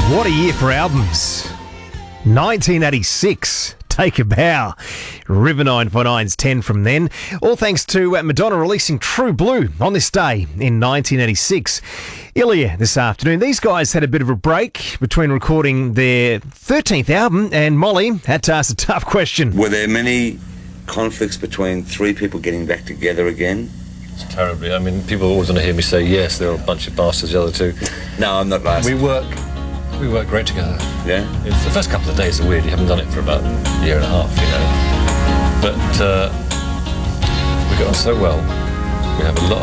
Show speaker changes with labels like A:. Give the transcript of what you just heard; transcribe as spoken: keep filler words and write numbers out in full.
A: What a year for albums. nineteen eighty-six. Take a bow. River nine four nine's ten from then. All thanks to Madonna releasing True Blue on this day in nineteen eighty-six. Earlier this afternoon, these guys had a bit of a break between recording their thirteenth album, and Molly had to ask a tough question.
B: Were there many conflicts between three people getting back together again?
C: It's terribly. I mean, people always want to hear me say yes, they're a bunch of bastards, the other two.
B: No, I'm not asking.
C: We work, we work great together.
B: Yeah?
C: It's the first couple of days are weird. You haven't done it for about a year and a half, you know. But uh, we got on so well. We have a lot